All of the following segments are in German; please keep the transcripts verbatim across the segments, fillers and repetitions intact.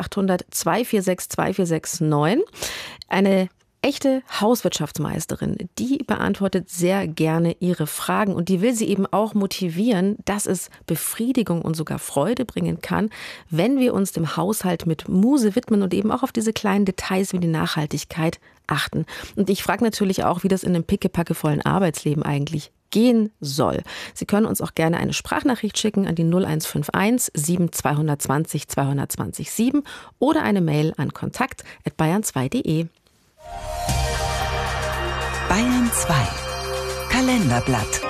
achthundert zweihundertsechsundvierzig zweitausendvierhundertneun. Eine echte Hauswirtschaftsmeisterin, die beantwortet sehr gerne Ihre Fragen und die will Sie eben auch motivieren, dass es Befriedigung und sogar Freude bringen kann, wenn wir uns dem Haushalt mit Muse widmen und eben auch auf diese kleinen Details wie die Nachhaltigkeit achten. Und ich frage natürlich auch, wie das in einem pickepackevollen Arbeitsleben eigentlich gehen soll. Sie können uns auch gerne eine Sprachnachricht schicken an die null eins fünf eins sieben zwei zwei null zwei zwei null sieben oder eine Mail an kontakt at bayern zwei punkt de. Bayern zwei Kalenderblatt.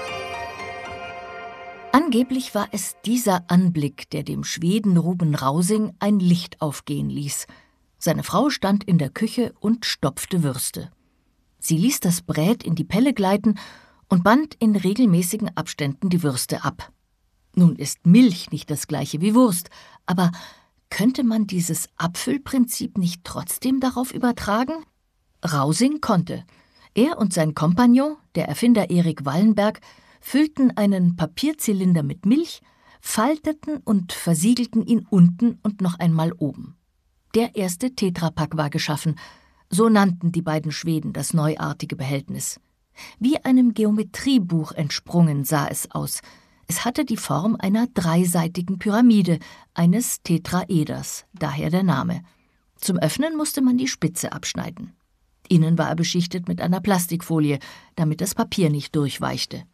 Angeblich war es dieser Anblick, der dem Schweden Ruben Rausing ein Licht aufgehen ließ. Seine Frau stand in der Küche und stopfte Würste. Sie ließ das Brät in die Pelle gleiten und band in regelmäßigen Abständen die Würste ab. Nun ist Milch nicht das gleiche wie Wurst, aber könnte man dieses Abfüllprinzip nicht trotzdem darauf übertragen? Rausing konnte. Er und sein Kompagnon, der Erfinder Erik Wallenberg, füllten einen Papierzylinder mit Milch, falteten und versiegelten ihn unten und noch einmal oben. Der erste Tetrapack war geschaffen, so nannten die beiden Schweden das neuartige Behältnis. Wie einem Geometriebuch entsprungen sah es aus. Es hatte die Form einer dreiseitigen Pyramide, eines Tetraeders, daher der Name. Zum Öffnen musste man die Spitze abschneiden. Innen war er beschichtet mit einer Plastikfolie, damit das Papier nicht durchweichte.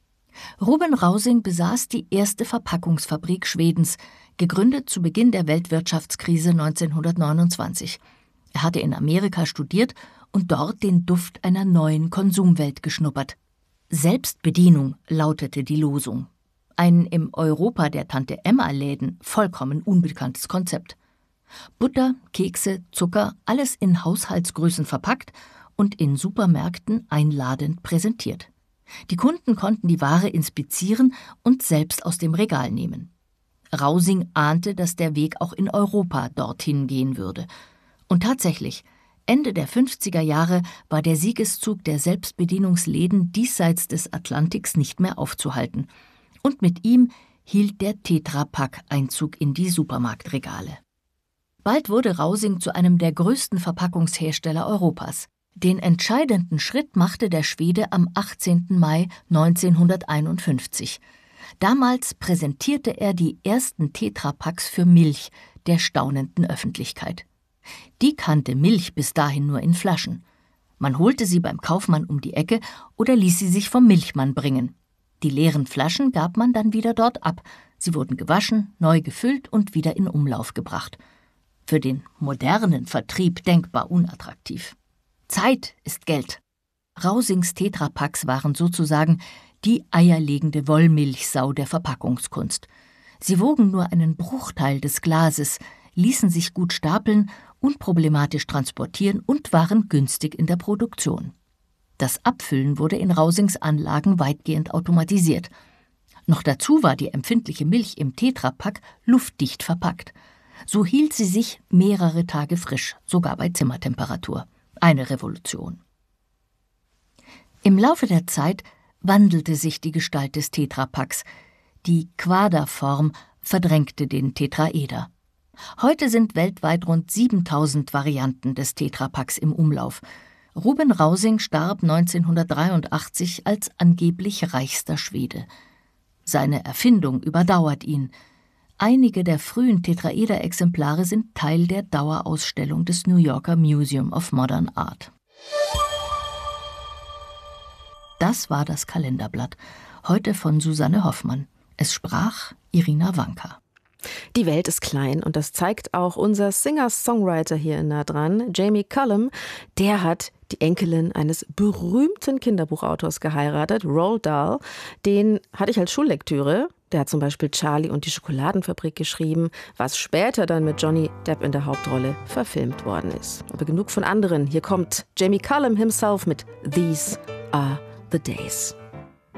Ruben Rausing besaß die erste Verpackungsfabrik Schwedens, gegründet zu Beginn der Weltwirtschaftskrise neunzehnhundertneunundzwanzig. Er hatte in Amerika studiert und dort den Duft einer neuen Konsumwelt geschnuppert. Selbstbedienung lautete die Losung. Ein im Europa der Tante-Emma-Läden vollkommen unbekanntes Konzept. Butter, Kekse, Zucker, alles in Haushaltsgrößen verpackt und in Supermärkten einladend präsentiert. Die Kunden konnten die Ware inspizieren und selbst aus dem Regal nehmen. Rausing ahnte, dass der Weg auch in Europa dorthin gehen würde. Und tatsächlich, Ende der fünfziger Jahre war der Siegeszug der Selbstbedienungsläden diesseits des Atlantiks nicht mehr aufzuhalten. Und mit ihm hielt der Tetrapack Einzug in die Supermarktregale. Bald wurde Rausing zu einem der größten Verpackungshersteller Europas. Den entscheidenden Schritt machte der Schwede am achtzehnten Mai neunzehnhunderteinundfünfzig. Damals präsentierte er die ersten Tetrapacks für Milch der staunenden Öffentlichkeit. Die kannte Milch bis dahin nur in Flaschen. Man holte sie beim Kaufmann um die Ecke oder ließ sie sich vom Milchmann bringen. Die leeren Flaschen gab man dann wieder dort ab. Sie wurden gewaschen, neu gefüllt und wieder in Umlauf gebracht. Für den modernen Vertrieb denkbar unattraktiv. Zeit ist Geld. Rausings Tetrapacks waren sozusagen die eierlegende Wollmilchsau der Verpackungskunst. Sie wogen nur einen Bruchteil des Glases, ließen sich gut stapeln, unproblematisch transportieren und waren günstig in der Produktion. Das Abfüllen wurde in Rausings Anlagen weitgehend automatisiert. Noch dazu war die empfindliche Milch im Tetrapack luftdicht verpackt. So hielt sie sich mehrere Tage frisch, sogar bei Zimmertemperatur. Eine Revolution. Im Laufe der Zeit wandelte sich die Gestalt des Tetrapacks. Die Quaderform verdrängte den Tetraeder. Heute sind weltweit rund siebentausend Varianten des Tetrapacks im Umlauf. Ruben Rausing starb neunzehnhundertdreiundachtzig als angeblich reichster Schwede. Seine Erfindung überdauert ihn. Einige der frühen Tetraeder-Exemplare sind Teil der Dauerausstellung des New Yorker Museum of Modern Art. Das war das Kalenderblatt, heute von Susanne Hoffmann. Es sprach Irina Wanka. Die Welt ist klein und das zeigt auch unser Singer-Songwriter hier in Nah dran, Jamie Cullum. Der hat die Enkelin eines berühmten Kinderbuchautors geheiratet, Roald Dahl. Den hatte ich als Schullektüre. Der hat zum Beispiel Charlie und die Schokoladenfabrik geschrieben, was später dann mit Johnny Depp in der Hauptrolle verfilmt worden ist. Aber genug von anderen. Hier kommt Jamie Cullum himself mit These Are the Days.